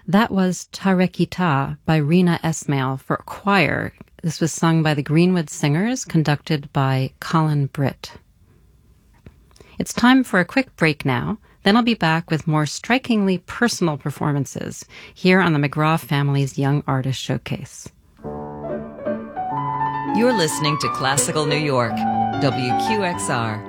That was Tarekita by Rina Esmail for choir. This was sung by the Greenwood Singers, conducted by Colin Britt. It's time for a quick break now. Then I'll be back with more strikingly personal performances here on the McGraw Family's Young Artist Showcase. You're listening to Classical New York, WQXR.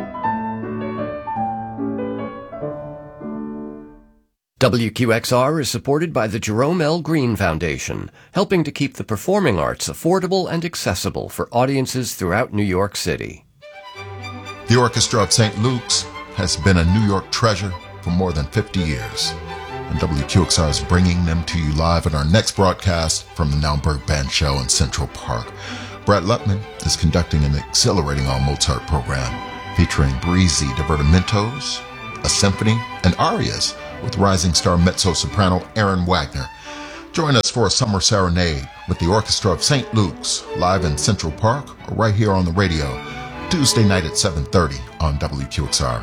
WQXR is supported by the Jerome L. Green Foundation, helping to keep the performing arts affordable and accessible for audiences throughout New York City. The Orchestra of St. Luke's has been a New York treasure for more than 50 years, and WQXR is bringing them to you live at our next broadcast from the Naumburg Band Show in Central Park. Brett Lutman is conducting an exhilarating all-Mozart program featuring breezy divertimentos, a symphony, and arias with rising star mezzo-soprano Aaron Wagner. Join us for a summer serenade with the Orchestra of St. Luke's live in Central Park or right here on the radio, Tuesday night at 7:30 on WQXR.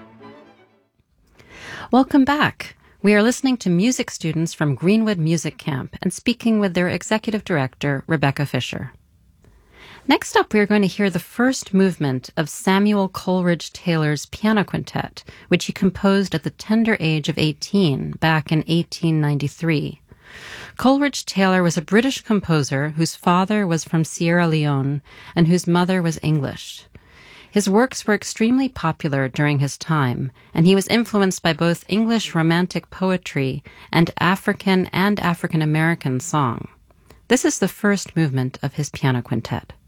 Welcome back. We are listening to music students from Greenwood Music Camp and speaking with their executive director, Rebecca Fisher. Next up, we are going to hear the first movement of Samuel Coleridge Taylor's piano quintet, which he composed at the tender age of 18 back in 1893. Coleridge Taylor was a British composer whose father was from Sierra Leone and whose mother was English. His works were extremely popular during his time, and he was influenced by both English Romantic poetry and African American song. This is the first movement of his piano quintet.